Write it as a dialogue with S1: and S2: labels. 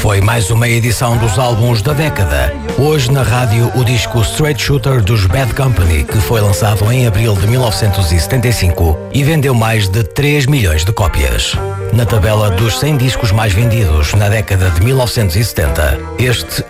S1: Foi mais uma edição dos álbuns da década. Hoje na rádio o disco Straight Shooter dos Bad Company, que foi lançado em abril de 1975 e vendeu mais de 3 milhões de cópias. Na tabela dos 100 discos mais vendidos na década de 1970, este